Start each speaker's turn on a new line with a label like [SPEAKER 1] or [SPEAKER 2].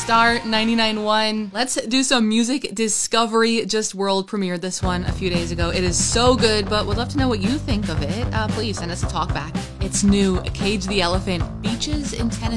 [SPEAKER 1] Star 99.1. Let's do some music discovery. Just world premiered this one a few days ago. It is so good, but would love to know what you think of it. Please send us a talk back. It's new. Cage the Elephant, Beaches in Tennessee.